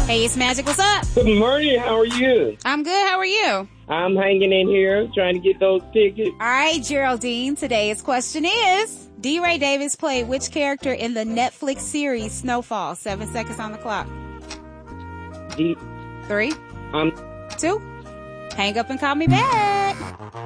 Hey, it's Magic. What's up? Good morning. How are you? I'm good. How are you? I'm hanging in here trying to get those tickets. All right, Geraldine. Today's question is, D. Ray Davis played which character in the Netflix series Snowfall? 7 seconds on the clock. 3, 2, hang up and call me back.